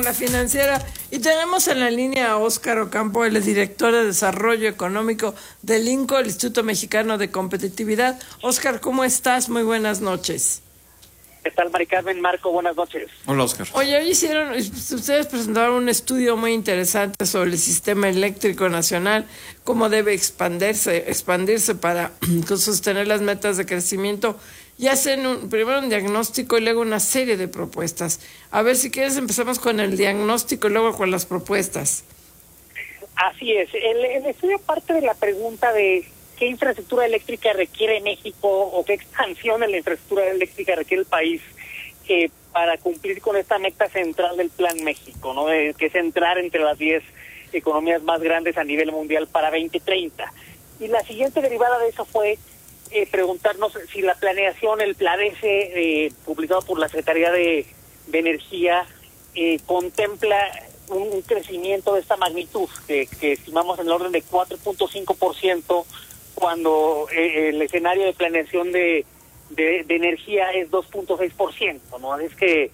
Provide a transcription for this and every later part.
La financiera, y tenemos en la línea a Óscar Ocampo, el director de Desarrollo Económico del INCO, el Instituto Mexicano de Competitividad. Óscar, ¿cómo estás? Muy buenas noches. ¿Qué tal, Mari Carmen? Marco, buenas noches. Hola, Óscar. Oye, hoy ustedes presentaron un estudio muy interesante sobre el sistema eléctrico nacional, cómo debe expandirse para sostener las metas de crecimiento, y hacen primero un diagnóstico y luego una serie de propuestas. A ver, si quieres empezamos con el diagnóstico y luego con las propuestas. Así es. El estudio parte de la pregunta de qué infraestructura eléctrica requiere México o qué expansión en la infraestructura eléctrica requiere el país para cumplir con esta meta central del Plan México, ¿no? Que es entrar entre las 10 economías más grandes a nivel mundial para 2030. Y la siguiente derivada de eso fue preguntarnos si la planeación, el PLADECE, publicado por la Secretaría de Energía, contempla un crecimiento de esta magnitud, que estimamos en el orden de 4.5%, cuando el escenario de planeación de energía es 2.6%, ¿no? Es que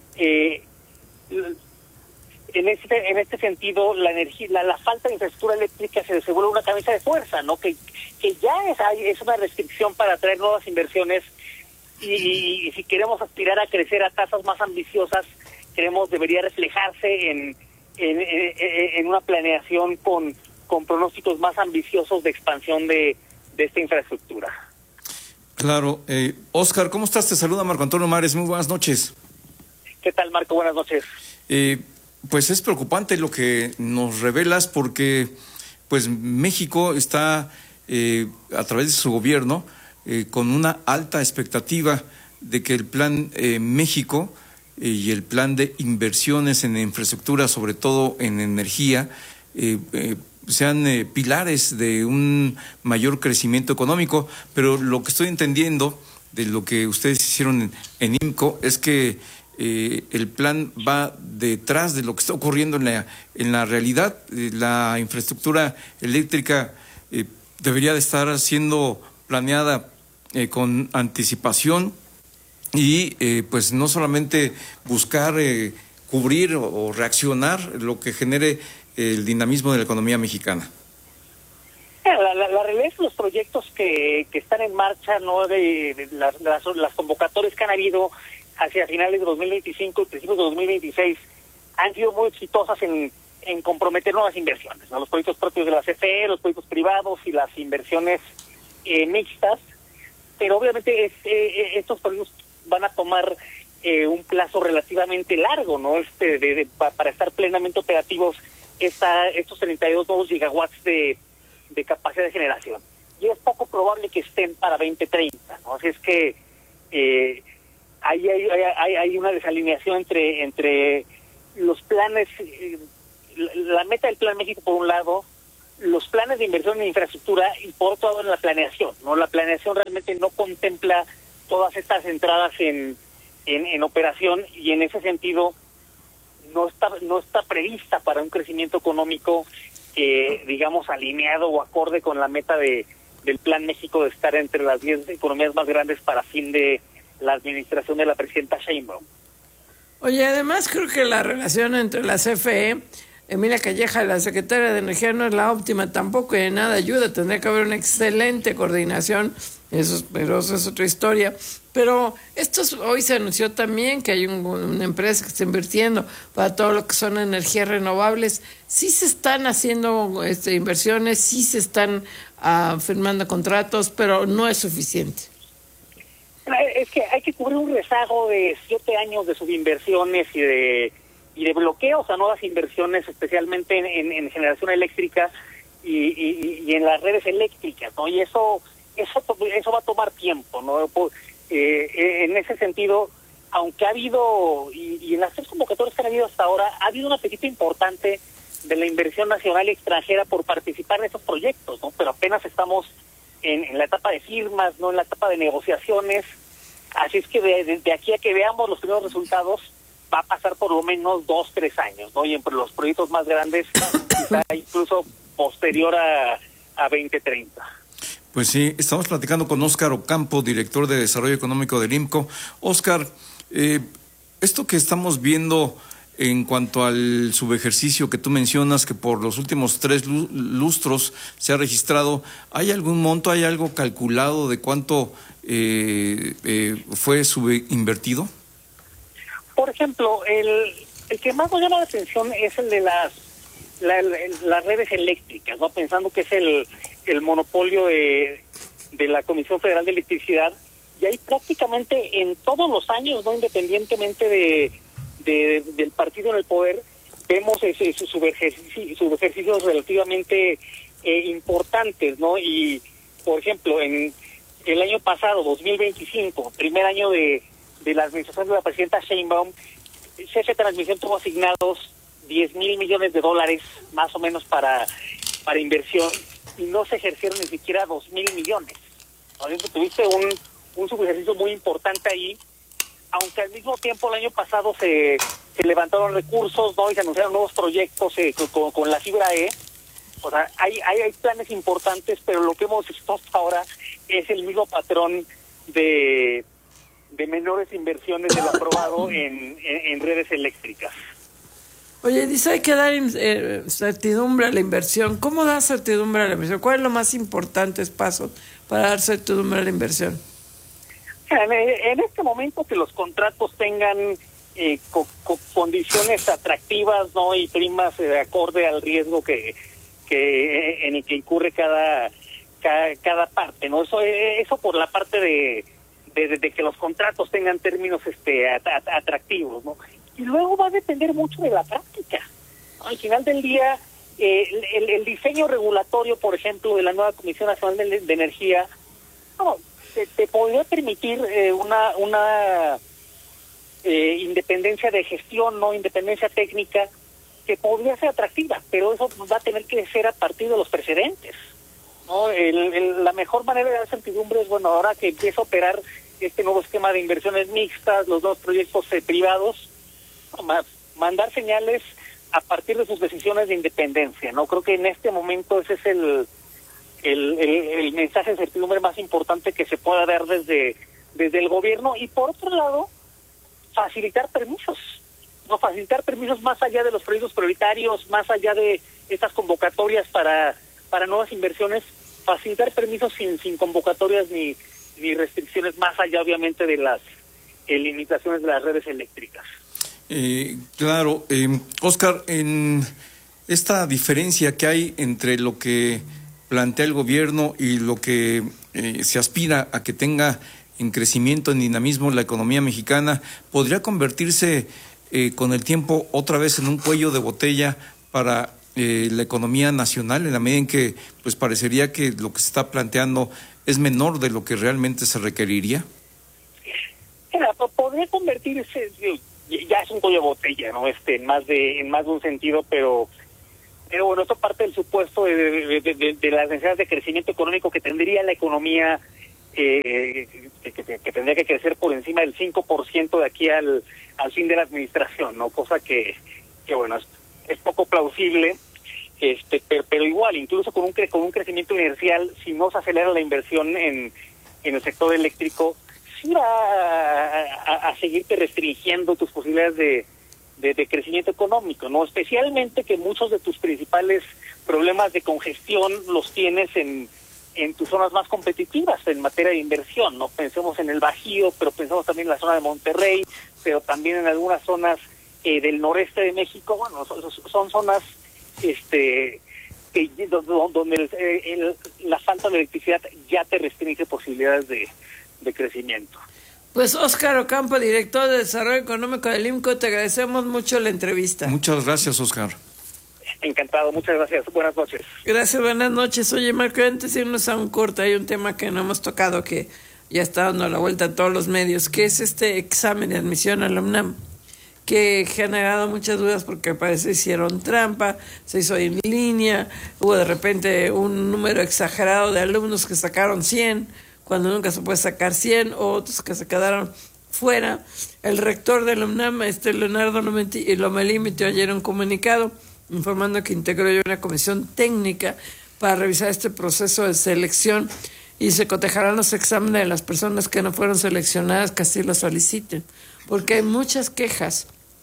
en este sentido la energía, la falta de infraestructura eléctrica se vuelve una camisa de fuerza, ¿no? Que ya es una restricción para atraer nuevas inversiones, y si queremos aspirar a crecer a tasas más ambiciosas, debería reflejarse en una planeación con pronósticos más ambiciosos de expansión de esta infraestructura. Claro. Óscar, ¿cómo estás? Te saluda Marco Antonio Mares. Muy buenas noches. ¿Qué tal, Marco? Buenas noches. Pues es preocupante lo que nos revelas, porque pues México está a través de su gobierno con una alta expectativa de que el Plan México y el plan de inversiones en infraestructura, sobre todo en energía, sean pilares de un mayor crecimiento económico. Pero lo que estoy entendiendo de lo que ustedes hicieron en INCO es que el plan va detrás de lo que está ocurriendo en la realidad. La infraestructura eléctrica debería de estar siendo planeada con anticipación y pues no solamente buscar cubrir o reaccionar lo que genere el dinamismo de la economía mexicana. La realidad es que los proyectos que están en marcha, ¿no? de las convocatorias que han habido hacia finales de 2025 y principios de 2026 han sido muy exitosas en comprometer nuevas inversiones, ¿no? Los proyectos propios de la CFE, los proyectos privados y las inversiones mixtas, pero obviamente estos proyectos van a tomar un plazo relativamente largo, ¿no? Para estar plenamente operativos estos 32 nuevos gigawatts de capacidad de generación. Y es poco probable que estén para 2030, ¿no? Así es que hay una desalineación entre los planes, la meta del Plan México por un lado, los planes de inversión en infraestructura, y por otro lado en la planeación, ¿no? La planeación realmente no contempla todas estas entradas en operación, y en ese sentido no está prevista para un crecimiento económico digamos alineado o acorde con la meta del Plan México de estar entre las 10 economías más grandes para fin de la administración de la presidenta Sheinbaum. Oye, además creo que la relación entre la CFE, Emilia Calleja, la secretaria de Energía, no es la óptima tampoco, y de nada ayuda. Tendría que haber una excelente coordinación, pero eso es otra historia. Pero hoy se anunció también que hay una empresa que está invirtiendo para todo lo que son energías renovables. Sí se están haciendo inversiones, sí se están firmando contratos, pero no es suficiente. Es que hay que cubrir un rezago de 7 años de subinversiones y de bloqueos a nuevas inversiones, especialmente en generación eléctrica y en las redes eléctricas, ¿no? Y eso va a tomar tiempo, ¿no? En ese sentido, aunque ha habido, y en las 3 convocatorias que han habido hasta ahora, ha habido un apetito importante de la inversión nacional y extranjera por participar en estos proyectos, ¿no? Pero apenas estamos en la etapa de firmas, no en la etapa de negociaciones. Así es que de aquí a que veamos los primeros resultados va a pasar por lo menos 2-3 años, ¿no? Y entre los proyectos más grandes quizá incluso posterior a 2030. Pues sí, estamos platicando con Óscar Ocampo, director de Desarrollo Económico del INCO. Óscar, esto que estamos viendo en cuanto al subejercicio que tú mencionas, que por los últimos 3 lustros se ha registrado, ¿hay algún monto, hay algo calculado de cuánto fue subinvertido? Por ejemplo, el que más nos llama la atención es el de las redes eléctricas, ¿no? Pensando que es el monopolio de la Comisión Federal de Electricidad, y ahí prácticamente en todos los años, no independientemente del partido en el poder, vemos subejercicios relativamente importantes, ¿no? Y, por ejemplo, en el año pasado, 2025, primer año de la administración de la presidenta Sheinbaum, CFE Transmisión tuvo asignados $10,000 millones más o menos para inversión, y no se ejercieron ni siquiera 2,000 millones. Entonces, tuviste un subejercicio muy importante ahí, aunque al mismo tiempo el año pasado se levantaron recursos, ¿no? Y se anunciaron nuevos proyectos con la fibra E. O sea, hay planes importantes, pero lo que hemos visto hasta ahora es el mismo patrón de menores inversiones del aprobado en redes eléctricas. Oye, dice, hay que dar certidumbre a la inversión. ¿Cómo dar certidumbre a la inversión? ¿Cuál es lo más importante paso para dar certidumbre a la inversión? En este momento que los contratos tengan condiciones atractivas, ¿no? Y primas acorde al riesgo que en el que incurre cada parte, ¿no? Eso por la parte de que los contratos tengan términos atractivos, ¿no? Y luego va a depender mucho de la práctica. Al final del día, el diseño regulatorio, por ejemplo, de la nueva Comisión Nacional de Energía, no, te podría permitir una independencia de gestión, no independencia técnica, que podría ser atractiva, pero eso va a tener que ser a partir de los precedentes, ¿no? La mejor manera de dar certidumbre es, bueno, ahora que empieza a operar este nuevo esquema de inversiones mixtas, los dos proyectos privados, mandar señales a partir de sus decisiones de independencia, ¿no? Creo que en este momento ese es el mensaje de certidumbre más importante que se pueda dar desde el gobierno. Y por otro lado, facilitar permisos más allá de los proyectos prioritarios, más allá de estas convocatorias para nuevas inversiones, facilitar permisos sin convocatorias ni restricciones, más allá obviamente de las limitaciones de las redes eléctricas. Claro, Óscar, en esta diferencia que hay entre lo que plantea el gobierno y lo que se aspira a que tenga en crecimiento, en dinamismo la economía mexicana, ¿podría convertirse con el tiempo otra vez en un cuello de botella para la economía nacional, en la medida en que pues parecería que lo que se está planteando es menor de lo que realmente se requeriría? Podría convertirse, ya es un cuello de botella, ¿no? En más de un sentido, pero bueno, esto parte del supuesto de las necesidades de crecimiento económico que tendría la economía, que tendría que crecer por encima del 5% de aquí al fin de la administración, ¿no? Cosa que bueno, es poco plausible, pero igual, incluso con un crecimiento inercial, si no se acelera la inversión en el sector eléctrico, sí va a seguirte restringiendo tus posibilidades de crecimiento económico, ¿no? Especialmente que muchos de tus principales problemas de congestión los tienes en tus zonas más competitivas en materia de inversión, ¿no? Pensemos en el Bajío, pero pensemos también en la zona de Monterrey, pero también en algunas zonas del noreste de México. Bueno, son zonas donde la falta de electricidad ya te restringe posibilidades de crecimiento. Pues Óscar Ocampo, director de Desarrollo Económico del IMCO, te agradecemos mucho la entrevista. Muchas gracias, Óscar. Encantado, muchas gracias. Buenas noches. Gracias, buenas noches. Oye, Marco, antes de irnos a un corte, hay un tema que no hemos tocado, que ya está dando la vuelta en todos los medios, que es este examen de admisión a la UNAM, que ha generado muchas dudas porque parece que hicieron trampa, se hizo en línea, hubo de repente un número exagerado de alumnos que sacaron 100, cuando nunca se puede sacar 100, o otros que se quedaron fuera. El rector de la UNAM, Leonardo Lomelí, emitió ayer un comunicado informando que integró ya una comisión técnica para revisar este proceso de selección y se cotejarán los exámenes de las personas que no fueron seleccionadas, que así lo soliciten, porque hay muchas quejas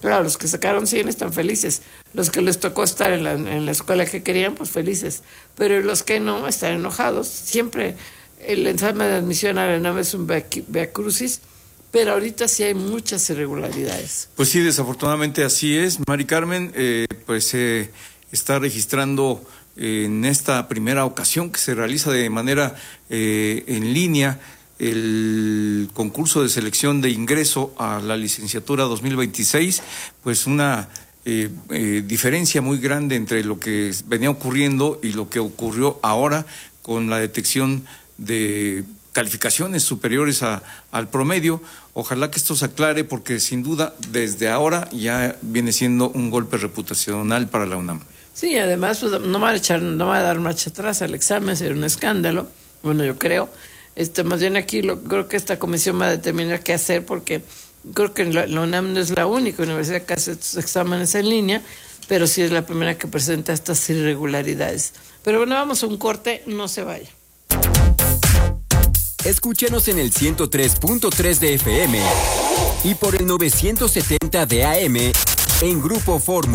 Claro, los que sacaron 100 están felices. Los que les tocó estar en la escuela que querían, pues felices. Pero los que no, están enojados. Siempre el examen de admisión a la UNAM es un viacrucis, pero ahorita sí hay muchas irregularidades. Pues sí, desafortunadamente así es. Mari Carmen, pues se está registrando en esta primera ocasión que se realiza de manera en línea el concurso de selección de ingreso a la licenciatura 2026, pues una diferencia muy grande entre lo que venía ocurriendo y lo que ocurrió ahora con la detección de calificaciones superiores al promedio. Ojalá que esto se aclare, porque sin duda desde ahora ya viene siendo un golpe reputacional para la UNAM. Sí, además pues, no va a dar marcha atrás al examen, sería un escándalo. Bueno, yo creo. Más bien aquí creo que esta comisión va a determinar qué hacer, porque creo que la UNAM no es la única universidad que hace estos exámenes en línea, pero sí es la primera que presenta estas irregularidades. Pero bueno, vamos a un corte, no se vaya. Escúchenos en el 103.3 de FM y por el 970 de AM en Grupo Fórmula.